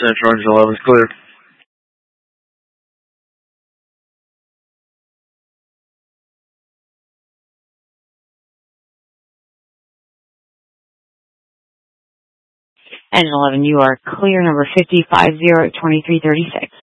Central Engine 11 is clear. Engine 11, you are clear, number 5050 at 2336.